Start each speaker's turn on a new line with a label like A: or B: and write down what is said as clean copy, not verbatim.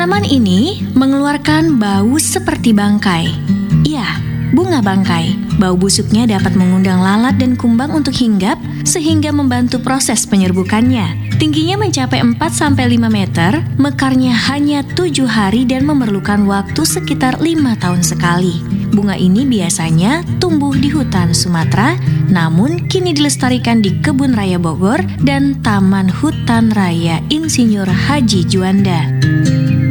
A: Tanaman ini mengeluarkan bau seperti bangkai. Ya, bunga bangkai. Bau busuknya dapat mengundang lalat dan kumbang untuk hinggap sehingga membantu proses penyerbukannya. Tingginya mencapai 4-5 meter, mekarnya hanya 7 hari dan memerlukan waktu sekitar 5 tahun sekali. Bunga ini biasanya tumbuh di hutan Sumatera, namun kini dilestarikan di Kebun Raya Bogor dan Taman Hutan Raya Insinyur Haji Juanda.